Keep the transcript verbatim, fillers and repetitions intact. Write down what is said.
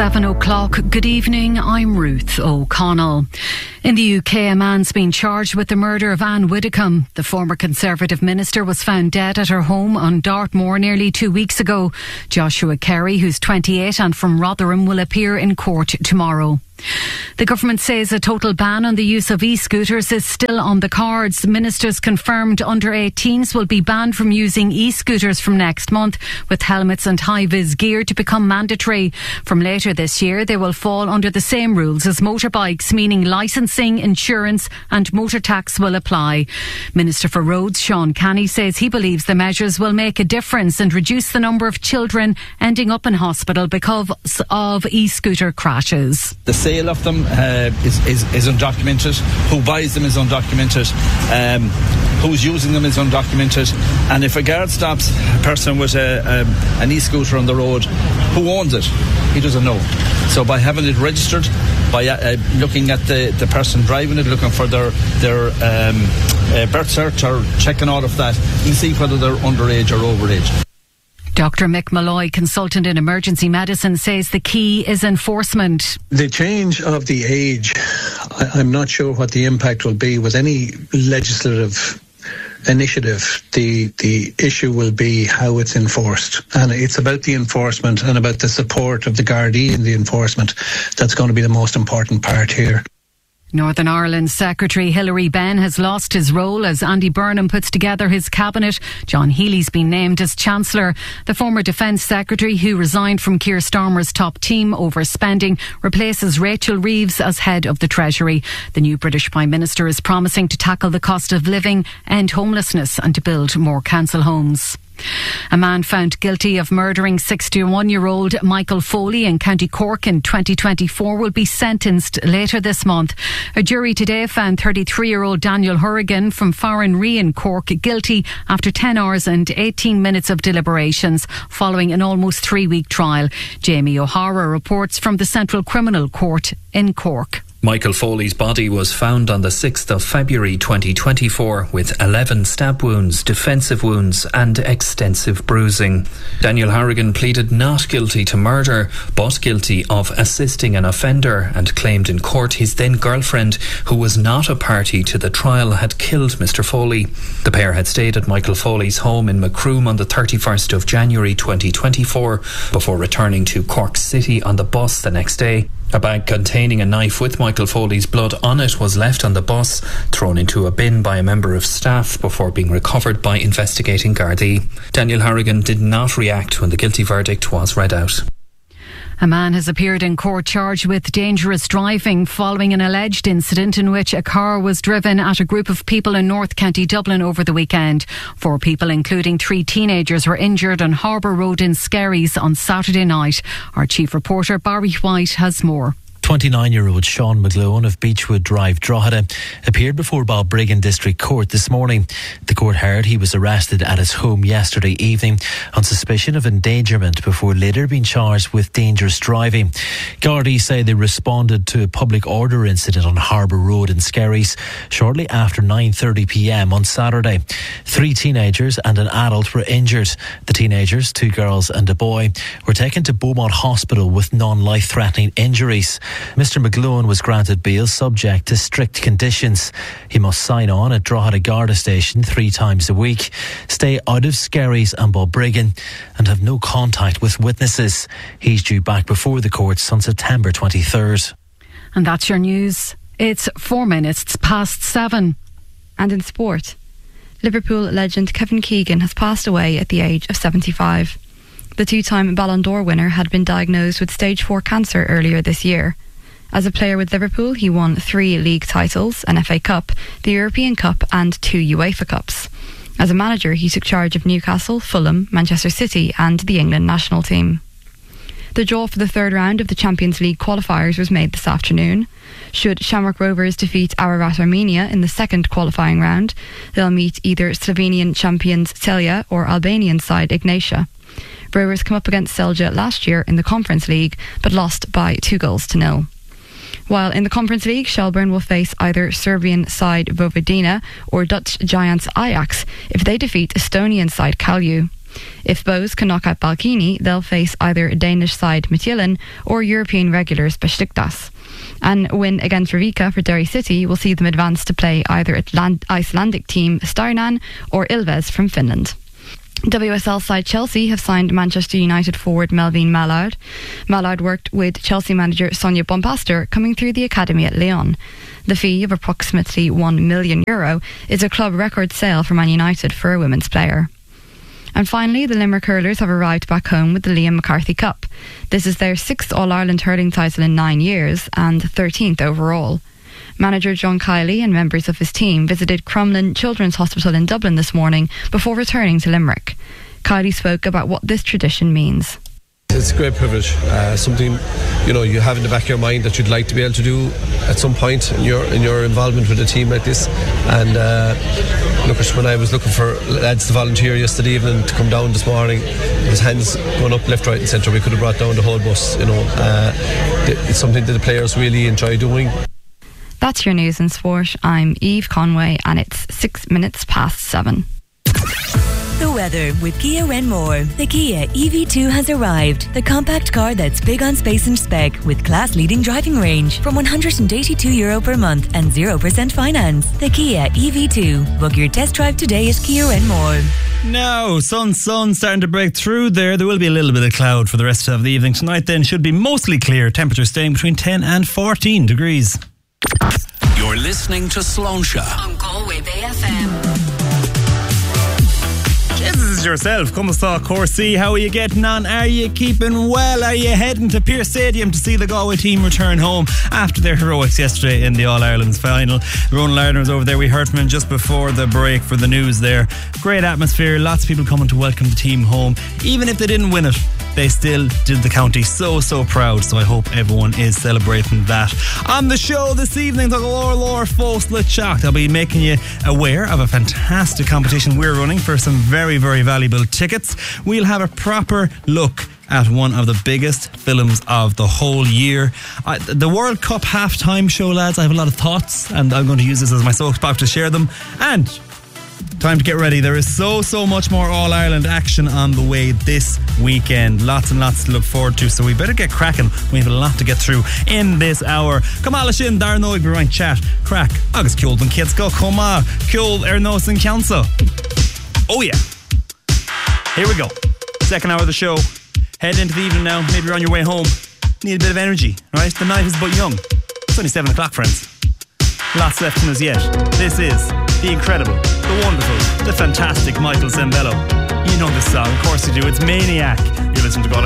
Seven o'clock. Good evening. I'm Ruth O'Connell. In the U K, a man's been charged with the murder of Anne Widdecombe. The former Conservative minister was found dead at her home on Dartmoor nearly two weeks ago. Joshua Carey, who's twenty-eight and from Rotherham, will appear in court tomorrow. The government says a total ban on the use of e-scooters is still on the cards. Ministers confirmed under eighteens will be banned from using e-scooters from next month, with helmets and high-vis gear to become mandatory. From later this year, they will fall under the same rules as motorbikes, meaning licensing, insurance and motor tax will apply. Minister for Roads, Sean Canny, says he believes the measures will make a difference and reduce the number of children ending up in hospital because of e-scooter crashes. The sale of them uh, is, is, is undocumented. Who buys them is undocumented. Um, who's using them is undocumented. And if a guard stops a person with a, a, an e-scooter on the road, who owns it? He doesn't know. So by having it registered, by uh, looking at the, the person driving it, looking for their, their um, uh, birth cert or checking all of that, you see whether they're underage or overage. Doctor Mick Malloy, consultant in emergency medicine, says the key is enforcement. The change of the age, I, I'm not sure what the impact will be with any legislative initiative. The the issue will be how it's enforced, and it's about the enforcement and about the support of the Gardaí in the enforcement that's going to be the most important part here. Northern Ireland Secretary Hilary Benn has lost his role as Andy Burnham puts together his cabinet. John Healy's been named as Chancellor. The former Defence Secretary, who resigned from Keir Starmer's top team over spending, replaces Rachel Reeves as head of the Treasury. The new British Prime Minister is promising to tackle the cost of living, end homelessness and to build more council homes. A man found guilty of murdering sixty-one-year-old Michael Foley in County Cork in twenty twenty-four will be sentenced later this month. A jury today found thirty-three-year-old Daniel Hurrigan from Farranree in Cork guilty after ten hours and eighteen minutes of deliberations following an almost three-week trial. Jamie O'Hara reports from the Central Criminal Court in Cork. Michael Foley's body was found on the sixth of February twenty twenty-four with eleven stab wounds, defensive wounds and extensive bruising. Daniel Harrigan pleaded not guilty to murder but guilty of assisting an offender and claimed in court his then girlfriend, who was not a party to the trial, had killed Mr Foley. The pair had stayed at Michael Foley's home in Macroom on the thirty-first of January twenty twenty-four before returning to Cork City on the bus the next day. A bag containing a knife with Michael Foley's blood on it was left on the bus, thrown into a bin by a member of staff before being recovered by investigating Gardaí. Daniel Harrigan did not react when the guilty verdict was read out. A man has appeared in court charged with dangerous driving following an alleged incident in which a car was driven at a group of people in North County Dublin over the weekend. Four people, including three teenagers, were injured on Harbour Road in Skerries on Saturday night. Our chief reporter Barry White has more. twenty-nine-year-old Sean McGlowan of Beechwood Drive, Drogheda, appeared before Balbriggan District Court this morning. The court heard he was arrested at his home yesterday evening on suspicion of endangerment before later being charged with dangerous driving. Gardaí say they responded to a public order incident on Harbour Road in Skerries shortly after nine thirty p m on Saturday. Three teenagers and an adult were injured. The teenagers, two girls and a boy, were taken to Beaumont Hospital with non-life-threatening injuries. Mister McGlowan was granted bail subject to strict conditions. He must sign on at Drogheda Garda Station three times a week, stay out of Skerries and Balbriggan and have no contact with witnesses. He's due back before the courts on September twenty-third. And that's your news. It's four minutes past seven. And in sport, Liverpool legend Kevin Keegan has passed away at the age of seventy-five. The two-time Ballon d'Or winner had been diagnosed with stage four cancer earlier this year. As a player with Liverpool, he won three league titles, an F A Cup, the European Cup and two UEFA Cups. As a manager, he took charge of Newcastle, Fulham, Manchester City and the England national team. The draw for the third round of the Champions League qualifiers was made this afternoon. Should Shamrock Rovers defeat Ararat Armenia in the second qualifying round, they'll meet either Slovenian champions Celje or Albanian side Ignatia. Rovers come up against Celje last year in the Conference League, but lost by two goals to nil. While in the Conference League, Shelbourne will face either Serbian side Vojvodina or Dutch giants Ajax if they defeat Estonian side Kalju. If Bohs can knock out Balkini, they'll face either Danish side Midtjylland or European regulars Besiktas. And win against Rijeka for Derry City will see them advance to play either Atlant- Icelandic team Stjarnan or Ilves from Finland. W S L side Chelsea have signed Manchester United forward Melvin Mallard. Mallard worked with Chelsea manager Sonja Bombastor coming through the academy at Lyon. The fee of approximately one million euro is a club record sale for Man United for a women's player. And finally, the Limerick hurlers have arrived back home with the Liam McCarthy Cup. This is their sixth All-Ireland hurling title in nine years and thirteenth overall. Manager John Kiley and members of his team visited Crumlin Children's Hospital in Dublin this morning before returning to Limerick. Kiley spoke about what this tradition means. It's a great privilege, uh, something you know you have in the back of your mind that you'd like to be able to do at some point in your in your involvement with a team like this. And uh, look, when I was looking for lads to volunteer yesterday evening to come down this morning, his hands going up left, right, and centre. We could have brought down the whole bus. You know, uh, it's something that the players really enjoy doing. That's your news and sport. I'm Eve Conway, and it's six minutes past seven. The weather with Kia Renmore. The Kia E V two has arrived. The compact car that's big on space and spec with class-leading driving range from one hundred eighty-two euro per month and zero percent finance. The Kia E V two. Book your test drive today at Kia Renmore. Now, sun, sun starting to break through there. There will be a little bit of cloud for the rest of the evening. Tonight then should be mostly clear. Temperature staying between ten and fourteen degrees. You're listening to Sloan Show on Galway Bay F M. This is yourself. Come saw Corsi. How are you getting on? Are you keeping well? Are you heading to Pearse Stadium to see the Galway team return home after their heroics yesterday in the All-Ireland's final? Ronan Lardner was over there. We heard from him just before the break for the news there. Great atmosphere. Lots of people coming to welcome the team home. Even if they didn't win it, they still did the county so, so proud. So I hope everyone is celebrating that. On the show this evening, the Galore Lore Foslet Shock. I'll be making you aware of a fantastic competition we're running for some very, very valuable tickets. We'll have a proper look at one of the biggest films of the whole year. Uh, the World Cup halftime show, lads. I have a lot of thoughts, and I'm going to use this as my soapbox to share them. And time to get ready. There is so, so much more All-Ireland action on the way this weekend. Lots and lots to look forward to, so we better get cracking. We have a lot to get through in this hour. Come on, Lashin, Darren Oig, we're right chat. Crack. Agus Kjolden kids go. Come on. Kjol Ernos and Kjansa. Oh, yeah. Here we go. Second hour of the show. Head into the evening now. Maybe you're on your way home. Need a bit of energy, right? The night is but young. It's only seven o'clock, friends. Lots left in us yet. This is the incredible, the wonderful, the fantastic Michael Sembello. You know this song, of course you do. It's Maniac. You're listening to God.